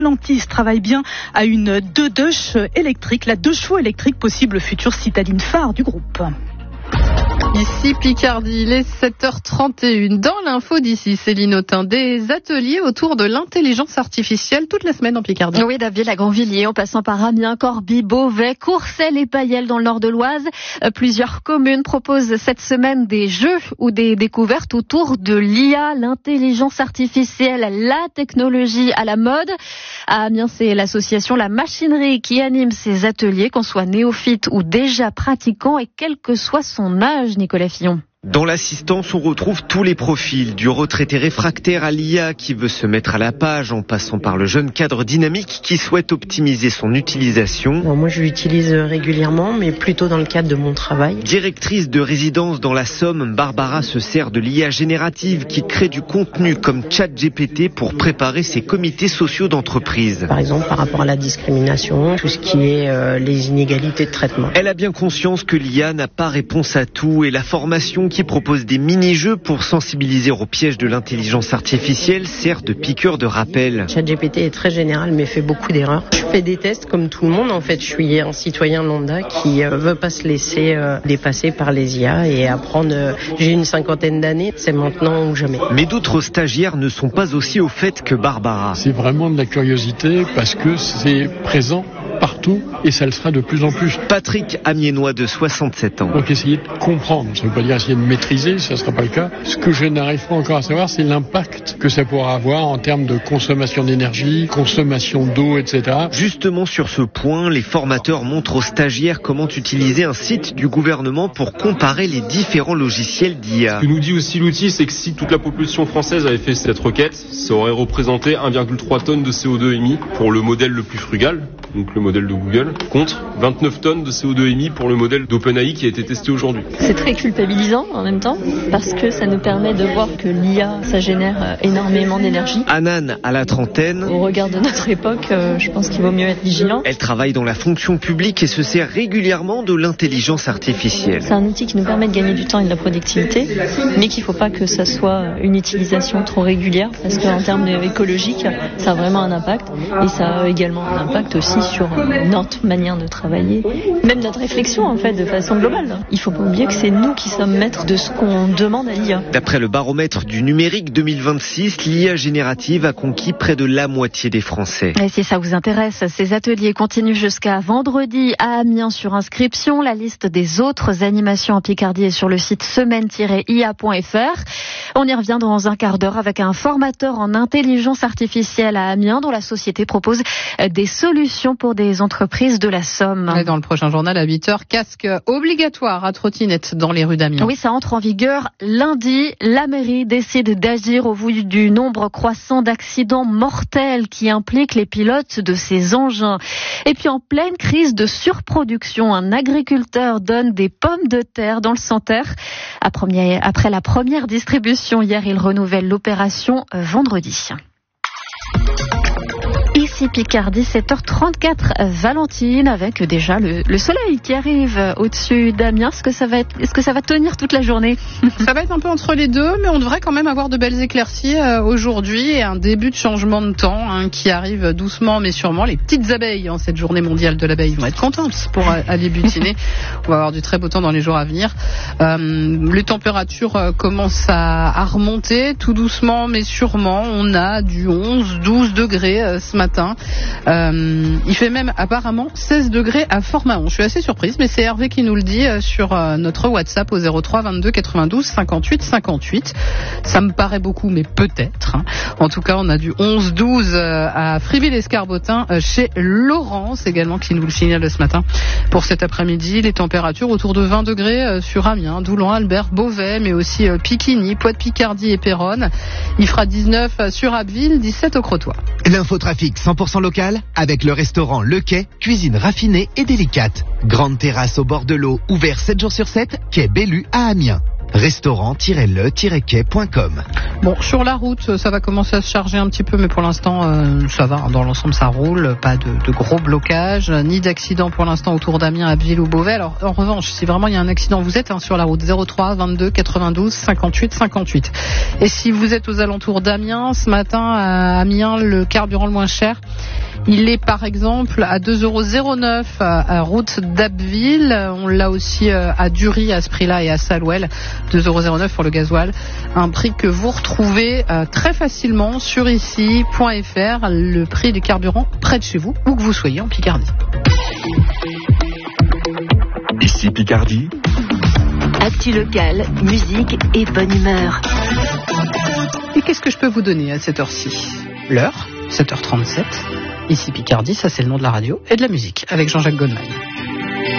Stellantis travaille bien à une 2-Deux électrique, la 2 chevaux électrique possible future citadine phare du groupe. Ici Picardie, il est 7h31. Dans l'info d'ici, Céline Autain, des ateliers autour de l'intelligence artificielle toute la semaine en Picardie. Oui, David, à Grandvilliers, en passant par Amiens, Corbie, Beauvais, Courcelles et Paillel dans le nord de l'Oise. Plusieurs communes proposent cette semaine des jeux ou des découvertes autour de l'IA, l'intelligence artificielle, la technologie à la mode. À Amiens, c'est l'association La Machinerie qui anime ces ateliers, qu'on soit néophyte ou déjà pratiquant et quel que soit son âge, Nicolas Fillon. Dans l'assistance, on retrouve tous les profils, du retraité réfractaire à l'IA qui veut se mettre à la page, en passant par le jeune cadre dynamique qui souhaite optimiser son utilisation. Moi, je l'utilise régulièrement, mais plutôt dans le cadre de mon travail. Directrice de résidence dans la Somme, Barbara se sert de l'IA générative qui crée du contenu comme ChatGPT pour préparer ses comités sociaux d'entreprise. Par exemple, par rapport à la discrimination, tout ce qui est les inégalités de traitement. Elle a bien conscience que l'IA n'a pas réponse à tout et la formation qui propose des mini-jeux pour sensibiliser au piège de l'intelligence artificielle sert de piqûre de rappel. ChatGPT est très général mais fait beaucoup d'erreurs. Je fais des tests comme tout le monde. En fait, je suis un citoyen lambda qui veut pas se laisser dépasser par les IA et apprendre. J'ai une 50aine d'années, c'est maintenant ou jamais. Mais d'autres stagiaires ne sont pas aussi au fait que Barbara. C'est vraiment de la curiosité parce que c'est présent partout et ça le sera de plus en plus. Patrick Amiénois de 67 ans. Donc essayer de comprendre, ça ne veut pas dire essayer de maîtriser, ça ne sera pas le cas. Ce que je n'arrive pas encore à savoir, c'est l'impact que ça pourra avoir en termes de consommation d'énergie, consommation d'eau, etc. Justement sur ce point, les formateurs montrent aux stagiaires comment utiliser un site du gouvernement pour comparer les différents logiciels d'IA. Ce que nous dit aussi l'outil, c'est que si toute la population française avait fait cette requête, ça aurait représenté 1,3 tonnes de CO2 émis pour le modèle le plus frugal, donc le modèle de Google, contre 29 tonnes de CO2 émis pour le modèle d'OpenAI qui a été testé aujourd'hui. C'est très culpabilisant en même temps, parce que ça nous permet de voir que l'IA, ça génère énormément d'énergie. Anan, à la trentaine. Au regard de notre époque, je pense qu'il vaut mieux être vigilant. Elle travaille dans la fonction publique et se sert régulièrement de l'intelligence artificielle. C'est un outil qui nous permet de gagner du temps et de la productivité, mais qu'il ne faut pas que ça soit une utilisation trop régulière, parce qu'en termes écologiques, ça a vraiment un impact, et ça a également un impact aussi sur notre manière de travailler, même notre réflexion en fait de façon globale. Il ne faut pas oublier que c'est nous qui sommes maîtres de ce qu'on demande à l'IA. D'après le baromètre du numérique 2026, l'IA générative a conquis près de la moitié des Français. Et si ça vous intéresse, ces ateliers continuent jusqu'à vendredi à Amiens sur inscription. La liste des autres animations en Picardie est sur le site semaine-ia.fr. On y revient dans un quart d'heure avec un formateur en intelligence artificielle à Amiens dont la société propose des solutions pour des entreprises de la Somme. Et dans le prochain journal à 8h, casque obligatoire à trottinette dans les rues d'Amiens. Oui, ça entre en vigueur lundi. La mairie décide d'agir au vu du nombre croissant d'accidents mortels qui impliquent les pilotes de ces engins. Et puis en pleine crise de surproduction, un agriculteur donne des pommes de terre dans le Santerre. Après la première distribution hier, il renouvelle l'opération vendredi. Ici Picardie, 7h34, Valentine, avec déjà le soleil qui arrive au-dessus d'Amiens. Est-ce que ça va tenir toute la journée? Ça va être un peu entre les deux, mais on devrait quand même avoir de belles éclaircies aujourd'hui et un début de changement de temps qui arrive doucement mais sûrement. Les petites abeilles en cette journée mondiale de l'abeille vont être contentes pour aller butiner. On va avoir du très beau temps dans les jours à venir. Les températures commencent à remonter tout doucement mais sûrement. On a du 11-12 degrés ce matin. Il fait même apparemment 16 degrés à Fort-Mahon. Je suis assez surprise, mais c'est Hervé qui nous le dit sur notre WhatsApp au 03 22 92 58 58. Ça me paraît beaucoup, mais peut-être. En tout cas, on a du 11-12 à Friville-Escarbotin chez Laurence également qui nous le signale ce matin. Pour cet après-midi, les températures autour de 20 degrés sur Amiens, Doulan, Albert, Beauvais, mais aussi Piquigny, Poix-de-Picardie et Péronne. Il fera 19 sur Abbeville, 17 au Crotoy. L'infotrafic 100% local avec le restaurant Le Quai, cuisine raffinée et délicate. Grande terrasse au bord de l'eau, ouvert 7 jours sur 7, quai Bellu à Amiens. Restaurant-le-quai.com. Bon, sur la route, ça va commencer à se charger un petit peu, mais pour l'instant, ça va. Dans l'ensemble, ça roule. Pas de gros blocages, ni d'accident pour l'instant autour d'Amiens, Abbeville ou Beauvais. Alors, en revanche, si vraiment il y a un accident, vous êtes sur la route 03 22 92 58 58. Et si vous êtes aux alentours d'Amiens, ce matin, à Amiens, le carburant le moins cher, il est par exemple à 2,09 € à route d'Abbeville. On l'a aussi à Dury à ce prix-là et à Salouel, 2,09 € pour le gasoil. Un prix que vous retrouvez très facilement sur ici.fr, le prix du carburant près de chez vous, où que vous soyez en Picardie. Ici Picardie. Actu locale, musique et bonne humeur. Et qu'est-ce que je peux vous donner à cette heure-ci ? L'heure, 7h37. Ici Picardie, ça c'est le nom de la radio et de la musique, avec Jean-Jacques Goldman.